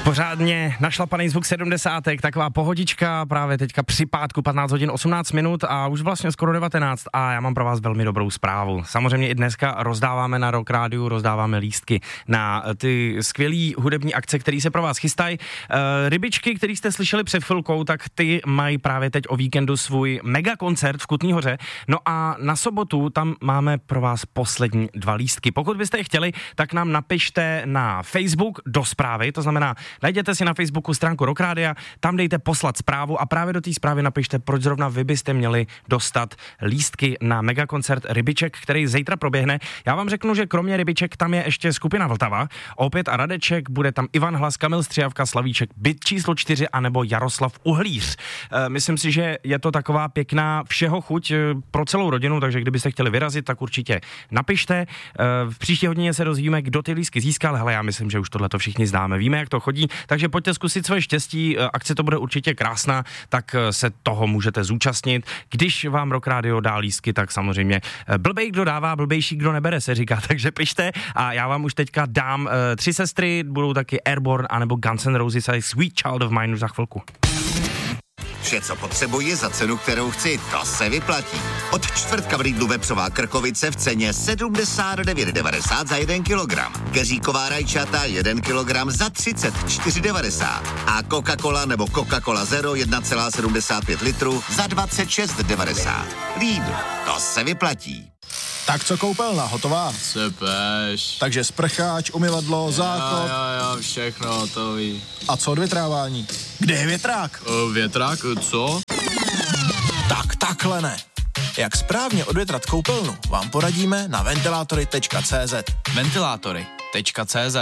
Pořádně našlapaný zvuk 70, taková pohodička právě teďka při pátku 15 hodin 18 minut a už vlastně skoro 19 a já mám pro vás velmi dobrou zprávu. Samozřejmě i dneska rozdáváme na Rock Rádiu, rozdáváme lístky na ty skvělý hudební akce, které se pro vás chystají. Rybičky, který jste slyšeli před chvilkou, tak ty mají právě teď o víkendu svůj mega koncert v Kutný Hoře. No a na sobotu tam máme pro vás poslední 2 lístky. Pokud byste je chtěli, tak nám napište na Facebook do zprávy, to znamená, najděte si na Facebooku stránku Rock Rádia, tam dejte poslat zprávu a právě do té zprávy napište, proč zrovna vy byste měli dostat lístky na megakoncert Rybiček, který zítra proběhne. Já vám řeknu, že kromě Rybiček tam je ještě skupina Vltava, Opět a Radeček, bude tam Ivan Hlas, Kamil Střijavka, Slavíček, Byt číslo 4 anebo Jaroslav Uhlíř. Myslím si, že je to taková pěkná všeho chuť pro celou rodinu, takže kdybyste chtěli vyrazit, tak určitě napište. V příští hodině se dozvíme, kdo ty lístky získal. Hele, já myslím, že už tohle to všichni známe. Víme, jak to chodí, takže pojďte zkusit svoje štěstí. Akce to bude určitě krásná, tak se toho můžete zúčastnit. Když vám Rock Radio dá lístky, tak samozřejmě blbej, kdo dává, blbejší, kdo nebere, se říká, takže pište a já vám už teďka dám 3 sestry, budou taky Airborne anebo Guns N' Roses a Sweet Child of Mine už za chvilku. Vše, co potřebuji za cenu, kterou chci, to se vyplatí. Od čtvrtka v Lidlu vepřová krkovice v ceně 79,90 za 1 kilogram. Keříková rajčata 1 kilogram za 34,90. A Coca-Cola nebo Coca-Cola Zero 1,75 litru za 26,90. Lidl, to se vyplatí. Tak co koupelna, hotová? Sepeš. Takže sprcháč, umyvadlo, záchod. Jo, všechno hotový. A co odvětrávání? Kde je větrák? Větrák, co? Tak takhle ne. Jak správně odvětrat koupelnu, vám poradíme na ventilátory.cz. Ventilátory.cz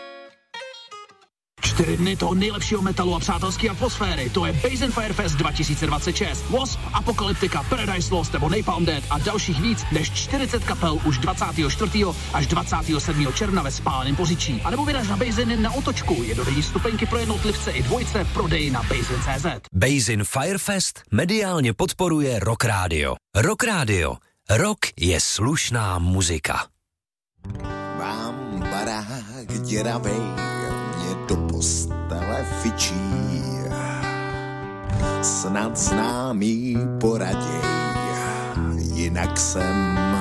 4 dny toho nejlepšího metalu a přátelské atmosféry. To je Basin Firefest 2026. Wasp, Apokalyptika, Paradise Lost nebo Napalm Death a dalších víc než 40 kapel už 24. až 27. června ve Spáleném Poříčí. A nebo vyraž na Basin na Otočku. Jednodenní stupenky pro jednotlivce i dvojce v prodeji na Basin.cz. Basin Firefest mediálně podporuje Rock Radio. Rock Radio. Rock je slušná muzika. Mám barák děravej, do postele fičí, snad známý poraděj, jinak jsem